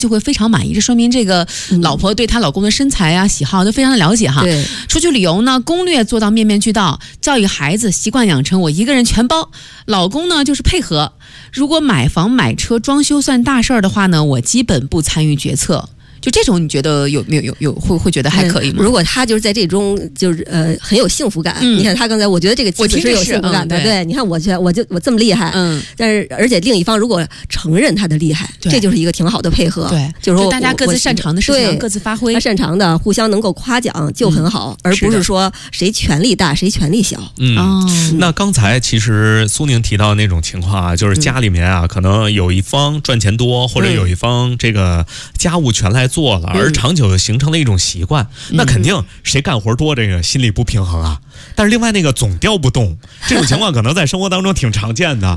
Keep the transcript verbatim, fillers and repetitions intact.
就会非常满意，这说明这个老婆对她老公的身材啊、喜好都非常的了解哈。 对， 出去旅游呢，攻略做到面面俱到，教育孩子习惯养成我一个人全包，老公呢就是配合。如果买房、买车、装修算大事儿的话呢，我基本不参与决策。就这种，你觉得有没有有有会会觉得还可以吗？ 嗯、如果他就是在这中就是呃很有幸福感，嗯、你看他刚才，我觉得这个妻子是有幸福感的，嗯、对, 对，你看我觉我就我这么厉害，嗯，但是而且另一方如果承认他的厉害，这就是一个挺好的配合， 对， 就是说就大家各自擅长的事情各自发挥， 他擅长的互相能够夸奖就很好，嗯、而不是说谁权力大谁权力小。 嗯，哦、那刚才其实苏宁提到那种情况啊，就是家里面啊，嗯、可能有一方赚钱多，或者有一方这个家务全来做了，嗯、而长久形成了一种习惯，嗯、那肯定谁干活多，这个心理不平衡啊。但是另外那个总调不动，这种情况可能在生活当中挺常见的。